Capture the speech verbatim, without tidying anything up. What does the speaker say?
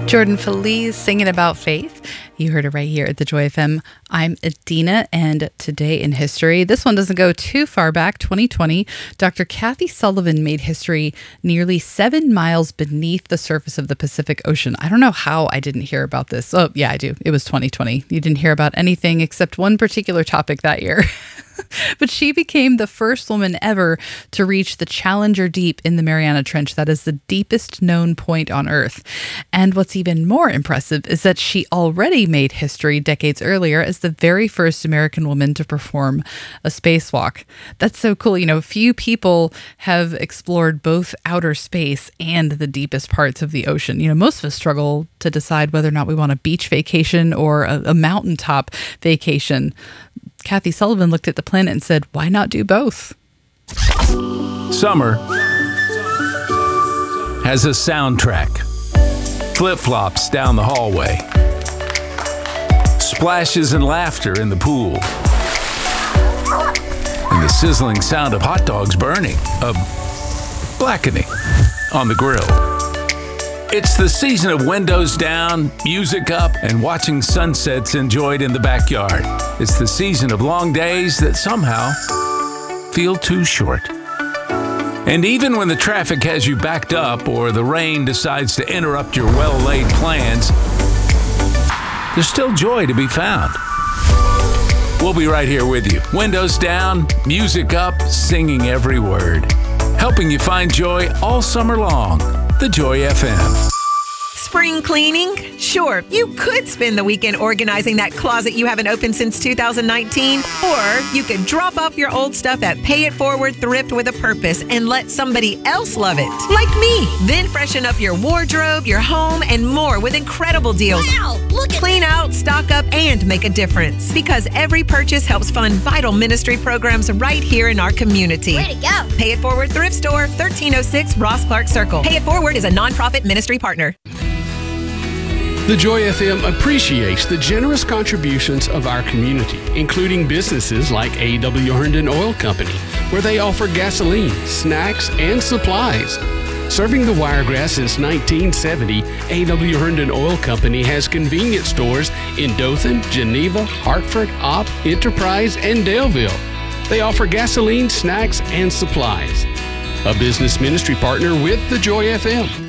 Jordan Feliz singing about faith. You heard it right here at the Joy F M. I'm Adina, and today in history, this one doesn't go too far back, twenty twenty, Doctor Kathy Sullivan made history nearly seven miles beneath the surface of the Pacific Ocean. I don't know how I didn't hear about this. Oh, yeah, I do. It was twenty twenty. You didn't hear about anything except one particular topic that year. But she became the first woman ever to reach the Challenger Deep in the Mariana Trench. That is the deepest known point on Earth. And what's even more impressive is that she already made history decades earlier as the very first American woman to perform a spacewalk. That's so cool. You know, few people have explored both outer space and the deepest parts of the ocean. You know, most of us struggle to decide whether or not we want a beach vacation or a, a mountaintop vacation. Kathy Sullivan looked at the planet and said, why not do both? Summer has a soundtrack. Flip-flops down the hallway. Splashes and laughter in the pool. And the sizzling sound of hot dogs burning, of blackening on the grill. It's the season of windows down, music up, and watching sunsets enjoyed in the backyard. It's the season of long days that somehow feel too short. And even when the traffic has you backed up or the rain decides to interrupt your well-laid plans, there's still joy to be found. We'll be right here with you. Windows down, music up, singing every word. Helping you find joy all summer long. The Joy F M. Spring cleaning? Sure, you could spend the weekend organizing that closet you haven't opened since two thousand nineteen. Or you could drop off your old stuff at Pay It Forward Thrift with a Purpose and let somebody else love it. Like me. Then freshen up your wardrobe, your home, and more with incredible deals. Wow, look at Clean out, stock up, and make a difference. Because every purchase helps fund vital ministry programs right here in our community. Way to go. Pay It Forward Thrift Store, thirteen oh six Ross Clark Circle. Pay It Forward is a nonprofit ministry partner. The Joy F M appreciates the generous contributions of our community, including businesses like A W Herndon Oil Company, where they offer gasoline, snacks, and supplies. Serving the Wiregrass since nineteen seventy, A W Herndon Oil Company has convenience stores in Dothan, Geneva, Hartford, Opp, Enterprise, and Daleville. They offer gasoline, snacks, and supplies. A business ministry partner with the Joy F M.